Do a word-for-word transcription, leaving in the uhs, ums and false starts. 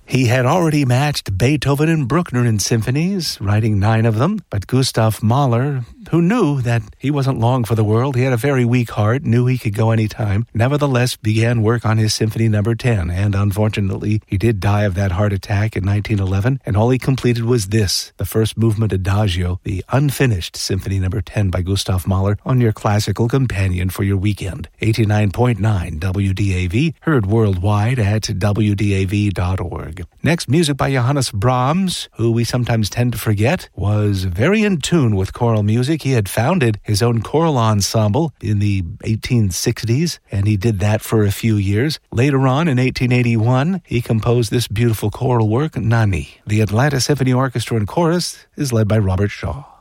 He had already matched Beethoven and Bruckner in symphonies, writing nine of them, but Gustav Mahler, who knew that he wasn't long for the world, he had a very weak heart, knew he could go any time, nevertheless began work on his Symphony Number ten, and unfortunately, he did die of that heart attack in nineteen eleven, and all he completed was this, the first movement Adagio, the unfinished Symphony Number ten by Gustav Mahler, on your classical companion for your weekend. eighty-nine point nine W D A V, heard worldwide at W D A V dot org. Next, music by Johannes Brahms, who we sometimes tend to forget, was very in tune with choral music. He had founded his own choral ensemble in the eighteen sixties, and he did that for a few years. Later on, in eighteen eighty-one, he composed this beautiful choral work, Nani. The Atlanta Symphony Orchestra and Chorus is led by Robert Shaw.